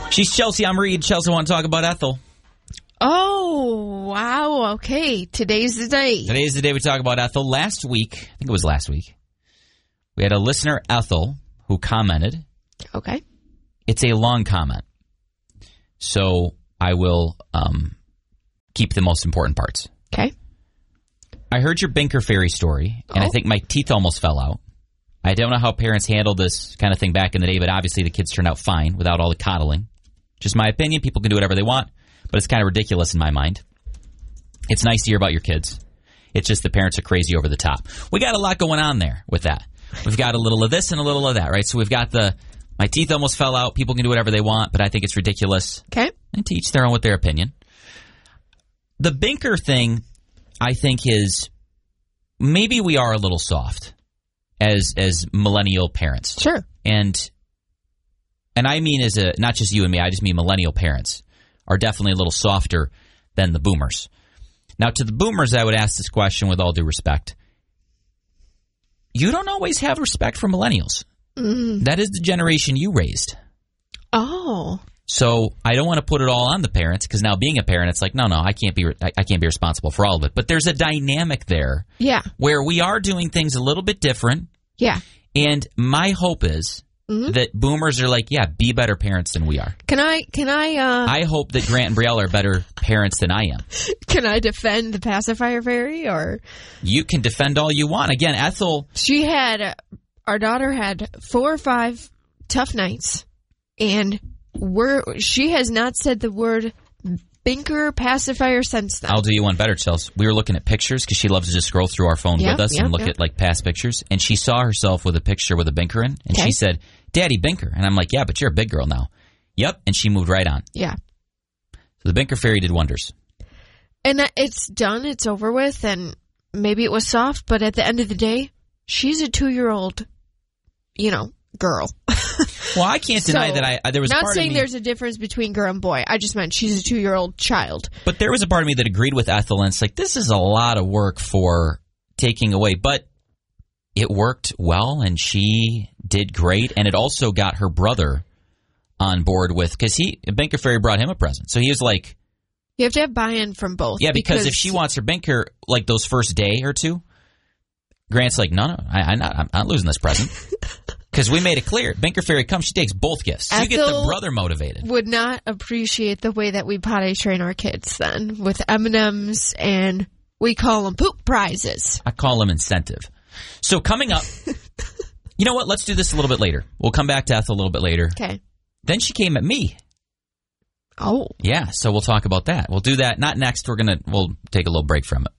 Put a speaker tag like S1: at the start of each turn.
S1: She's Chelsea. I'm Reed. Chelsea, want to talk about Ethel.
S2: Oh, wow. Okay. Today's the day.
S1: Today's the day we talk about Ethel. Last week, I think it was last week, we had a listener, Ethel, who commented.
S2: Okay.
S1: It's a long comment, so I will keep the most important parts.
S2: Okay.
S1: I heard your Binker Fairy story, and I think my teeth almost fell out. I don't know how parents handled this kind of thing back in the day, but obviously the kids turned out fine without all the coddling. Just my opinion. People can do whatever they want, but it's kind of ridiculous in my mind. It's nice to hear about your kids. It's just the parents are crazy over the top. We got a lot going on there with that. We've got a little of this and a little of that, right? So we've got my teeth almost fell out. People can do whatever they want, but I think it's ridiculous.
S2: Okay.
S1: And to each their own with their opinion. The Binker thing, I think, is maybe we are a little soft as millennial parents.
S2: Sure.
S1: And I mean not just you and me, I just mean millennial parents are definitely a little softer than the boomers. Now, to the boomers, I would ask this question with all due respect. You don't always have respect for millennials. Mm. That is the generation you raised.
S2: Oh.
S1: So I don't want to put it all on the parents, because now being a parent, it's like, no, I can't be responsible for all of it. But there's a dynamic there, where we are doing things a little bit different.
S2: Yeah.
S1: And my hope is that boomers are like, be better parents than we are.
S2: Can I?
S1: I hope that Grant and Brielle are better parents than I am.
S2: Can I defend the pacifier fairy, or? You
S1: can defend all you want. Again, Ethel.
S2: Our daughter had 4 or 5 tough nights, and she has not said the word Binker pacifier since then.
S1: I'll do you one better, Chelsea. We were looking at pictures because she loves to just scroll through our phone with us and look at like past pictures. And she saw herself with a picture with a Binker in, and she said, "Daddy, Binker." And I'm like, "Yeah, but you're a big girl now." Yep. And she moved right on.
S2: Yeah.
S1: So the Binker Fairy did wonders.
S2: And it's done. It's over with. And maybe it was soft, but at the end of the day, she's a 2-year-old, girl.
S1: Well, I can't deny that there was
S2: not
S1: part
S2: saying
S1: of me,
S2: there's a difference between girl and boy. I just meant she's a 2-year-old child.
S1: But there was a part of me that agreed with Ethel, and it's like, this is a lot of work for taking away. But it worked well, and she did great, and it also got her brother on board with, because Binker Fairy brought him a present. So he was like...
S2: You have to have buy-in from both.
S1: Yeah, because if she wants her Binker, like those first day or two, Grant's like, no, I'm not losing this present. Because we made it clear. Binker Fairy comes, she takes both gifts.
S2: Ethel
S1: you get the brother motivated.
S2: Would not appreciate the way that we potty train our kids then, with M&Ms, and we call them poop prizes.
S1: I call them incentive. So coming up, you know what? Let's do this a little bit later. We'll come back to Ethel a little bit later.
S2: Okay.
S1: Then she came at me.
S2: Oh.
S1: Yeah, so we'll talk about that. We'll do that. Not next. We'll take a little break from it.